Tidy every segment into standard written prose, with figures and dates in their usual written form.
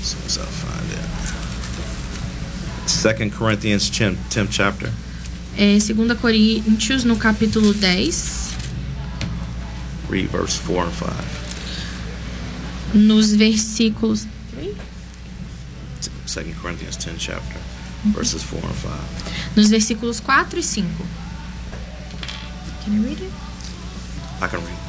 As soon as I find it. 2 Corinthians 10th chapter. 2 Coríntios, no capítulo 10. Read verse 4 and 5. Nos versículos... 2 Corinthians 10 chapter, verses 4 and 5. Nos versículos 4 e 5. Can you read it? I can read.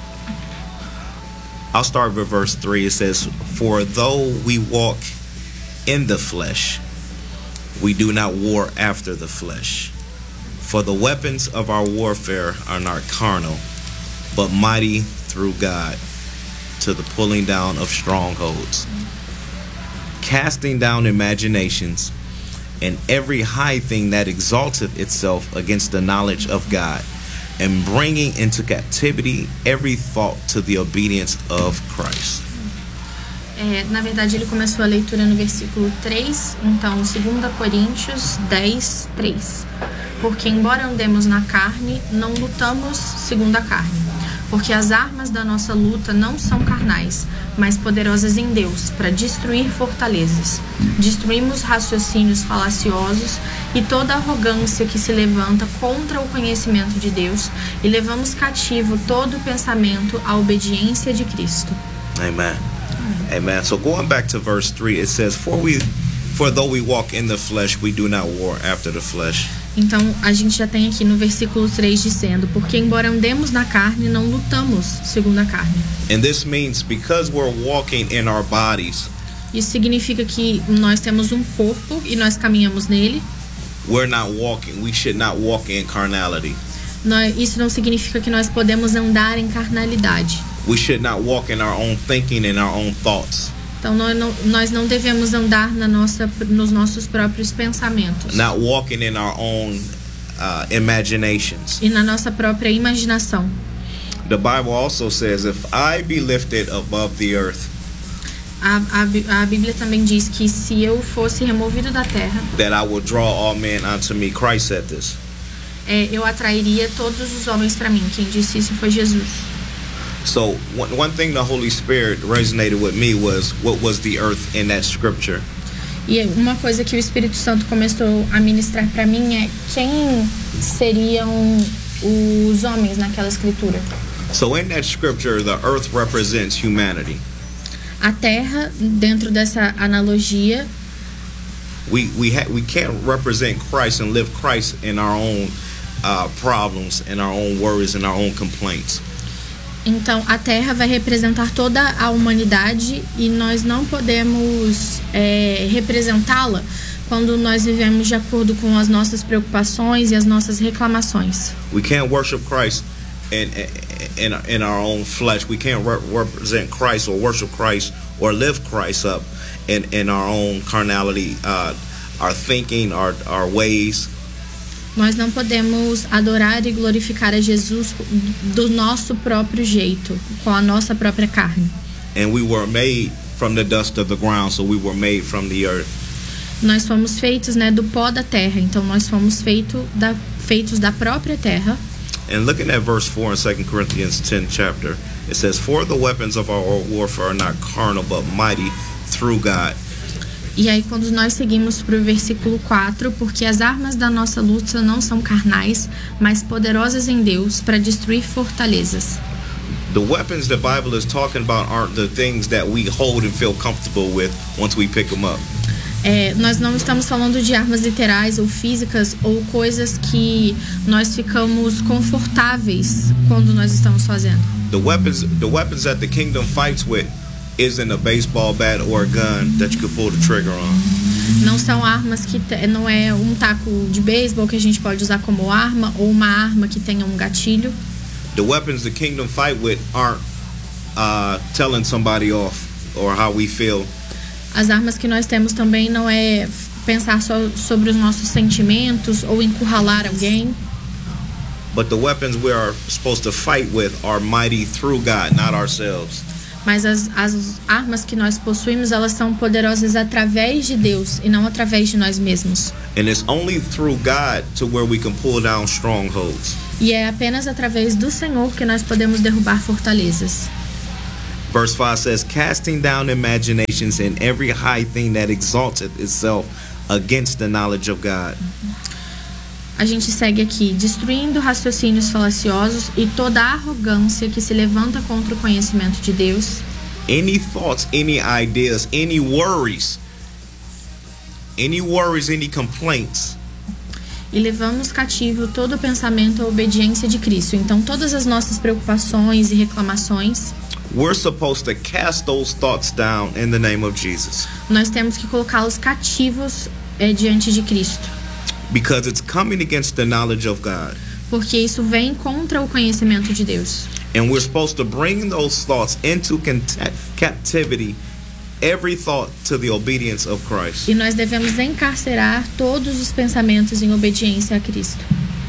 I'll start with verse 3. It says, "For though we walk in the flesh, we do not war after the flesh. For the weapons of our warfare are not carnal, but mighty through God to the pulling down of strongholds, casting down imaginations and every high thing that exalteth itself against the knowledge of God, and bringing into captivity every thought to the obedience of Christ." Na verdade, ele começou a leitura no versículo 3, então 2 Coríntios 10, 3. "Porque embora andemos na carne, não lutamos segundo a carne. Porque as armas da nossa luta não são carnais, mas poderosas em Deus, para destruir fortalezas. Destruímos raciocínios falaciosos e toda arrogância que se levanta contra o conhecimento de Deus, e levamos cativo todo pensamento à obediência de Cristo." Amen. Amen. So going back to verse 3, it says, For though we walk in the flesh, we do not war after the flesh. Então, a gente já tem aqui no versículo 3 dizendo: "Porque embora andemos na carne, não lutamos segundo a carne." And this means because we're walking in our bodies, Isso significa que nós temos um corpo e nós caminhamos nele. we should not walk in carnality. Isso não significa que nós podemos andar em carnalidade. We should not walk in our own thinking and our own thoughts. Então nós não devemos andar nos nossos próprios pensamentos. Not walking in our own imaginations. E na nossa própria imaginação. The Bible also says, "If I be lifted above the earth, A Bíblia também diz que se eu fosse removido da terra, that I will draw all men unto me." Christ said this. Eu atrairia todos os homens para mim. Quem disse isso foi Jesus. So one thing the Holy Spirit resonated with me was what was the earth in that scripture. E uma coisa que o Espírito Santo começou a ministrar para mim é quem seriam os homens naquela escritura. So in that scripture, the earth represents humanity. A terra, dentro dessa analogia, We can't represent Christ and live Christ in our own problems, in our own worries, in our own complaints. então a terra vai representar toda a humanidade e nós não podemos representá-la quando nós vivemos de acordo com as nossas preocupações e as nossas reclamações. We can't worship Christ in our own flesh. We can't represent Christ or worship Christ or live Christ up in our own carnality, our thinking, our ways. Nós não podemos adorar e glorificar a Jesus do nosso próprio jeito, com a nossa própria carne. And we were made from the dust of the ground, so we were made from the earth. Nós fomos feitos, do pó da terra, então nós fomos feitos da própria terra. And looking at verse 4 in 2 Corinthians 10 chapter, it says, "For the weapons of our warfare are not carnal, but mighty through God." E aí quando nós seguimos para o versículo 4, "Porque as armas da nossa luta não são carnais, mas poderosas em Deus para destruir fortalezas." The weapons the Bible is talking about aren't the things that we hold and feel comfortable with once we pick them up. Nós não estamos falando de armas literais ou físicas ou coisas que nós ficamos confortáveis quando nós estamos fazendo. The weapons that the kingdom fights with isn't a baseball bat or a gun that you could pull the trigger on. Não são armas não é um taco de beisebol que a gente pode usar como arma ou uma arma que tenha um gatilho. The weapons the kingdom fight with aren't telling somebody off or how we feel. As armas que nós temos também não é pensar só sobre os nossos sentimentos ou encurralar alguém. But the weapons we are supposed to fight with are mighty through God, not ourselves. Mas as armas que nós possuímos, elas são poderosas através de Deus e não através de nós mesmos. And it's only through God to where we can pull down strongholds. E é apenas através do Senhor que nós podemos derrubar fortalezas. Verse 5 says, casting down imaginations and every high thing that exalteth itself against the knowledge of God. A gente segue aqui, destruindo raciocínios falaciosos e toda a arrogância que se levanta contra o conhecimento de Deus. Any thoughts, any ideas, any worries, any complaints. E levamos cativo todo o pensamento à obediência de Cristo. Então, todas as nossas preocupações e reclamações, We're supposed to cast those thoughts down in the name of Jesus. nós temos que colocá-los cativos diante de Cristo. Because it's coming against the knowledge of God. Porque isso vem contra o conhecimento de Deus. And we're supposed to bring those thoughts into captivity, every thought to the obedience of Christ. E nós devemos encarcerar todos os pensamentos em obediência a Cristo.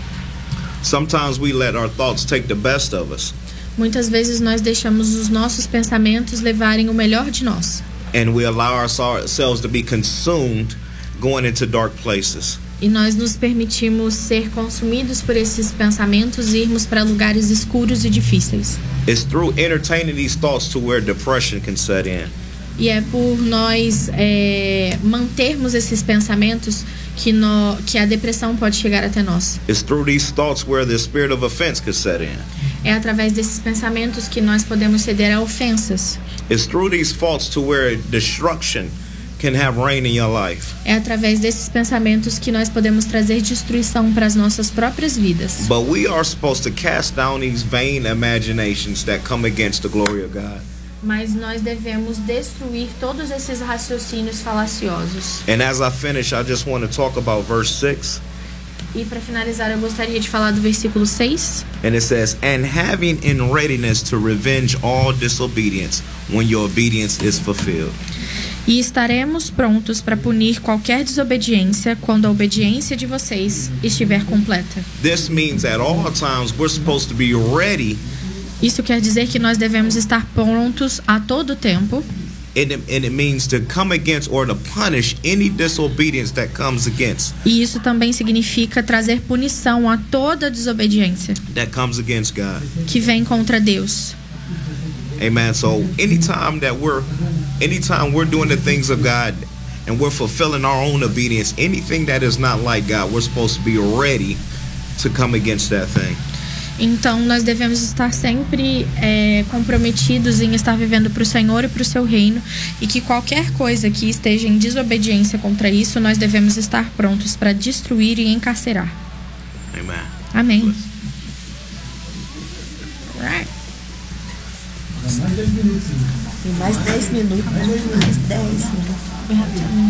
Sometimes we let our thoughts take the best of us. Muitas vezes nós deixamos os nossos pensamentos levarem o melhor de nós. And we allow ourselves to be consumed going into dark places. E nós nos permitimos ser consumidos por esses pensamentos e irmos para lugares escuros e difíceis. It's through entertaining these thoughts to where depression can set in. E é por nós mantermos esses pensamentos que a depressão pode chegar até nós. It's through these thoughts where the spirit of offense could set in. É através desses pensamentos que nós podemos ceder a ofensas. It's through these thoughts to where destruction can have reign in your life. É através desses pensamentos que nós podemos trazer destruição para as nossas próprias vidas. But we are supposed to cast down these vain imaginations that come against the glory of God. Mas nós devemos destruir todos esses raciocínios falaciosos. And as I finish, I just want to talk about verse 6. E para finalizar, eu gostaria de falar do versículo 6. And it says, and having in readiness to revenge all disobedience when your obedience is fulfilled. E estaremos prontos para punir qualquer desobediência quando a obediência de vocês estiver completa. This means at all times we're supposed to be ready. Isso quer dizer que nós devemos estar prontos a todo tempo. And it means to come against or to punish any disobedience that comes against. E isso também significa trazer punição a toda desobediência That comes against God. que vem contra Deus. Amen. So anytime we're doing the things of God and we're fulfilling our own obedience, anything that is not like God, we're supposed to be ready to come against that thing. Então nós devemos estar sempre comprometidos em estar vivendo para o Senhor e para o seu reino, e que qualquer coisa que esteja em desobediência contra isso, nós devemos estar prontos para destruir e encarcerar. Amen. Amém. Tem mais 10 minutos. Mais 10 minutos.